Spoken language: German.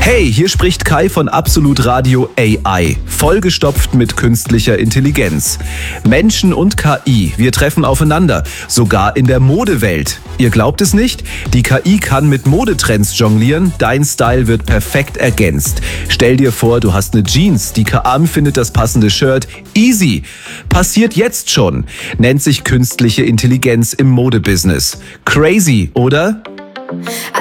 Hey, hier spricht Kai von Absolut Radio AI, vollgestopft mit künstlicher Intelligenz. Menschen und KI, wir treffen aufeinander, sogar in der Modewelt. Ihr glaubt es nicht? Die KI kann mit Modetrends jonglieren, dein Style wird perfekt ergänzt. Stell dir vor, du hast eine Jeans, die KI findet das passende Shirt. Easy! Passiert jetzt schon. Nennt sich künstliche Intelligenz im Modebusiness. Crazy, oder?